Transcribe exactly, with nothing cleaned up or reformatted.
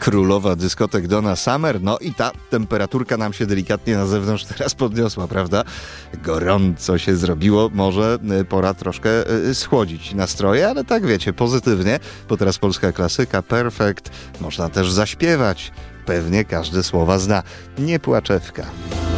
Królowa dyskotek Donna Summer, no i ta temperaturka nam się delikatnie na zewnątrz teraz podniosła, prawda? Gorąco się zrobiło, może pora troszkę schłodzić nastroje, ale tak wiecie, pozytywnie, bo teraz polska klasyka, Perfect, można też zaśpiewać, pewnie każde słowa zna, nie płaczewka.